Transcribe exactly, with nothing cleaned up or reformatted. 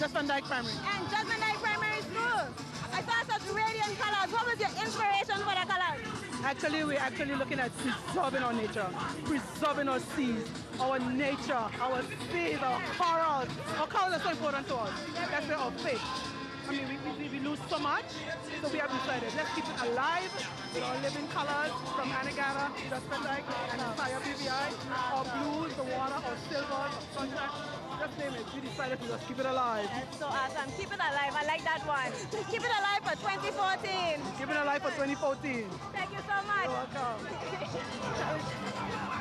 Just Van Dyke Primary. And Just Van Dyke Primary School. I saw such radiant colors. What was your inspiration for the colors? Actually, we're actually looking at preserving our nature, preserving our seas, our nature, our seas, our corals. Our corals are so important to us. That's where our faith. I mean, we, we, we lose so much, so we have decided, let's keep it alive with our living colors from Anegada, Just Van Dyke, and entire B V I, our blues, the water, our silvers, our sunshine, just name it. We decided to just keep it alive. That's so awesome. Keep it alive. I like that one. Keep it alive for twenty fourteen. Keep it alive for twenty fourteen. Thank you so much. You're welcome.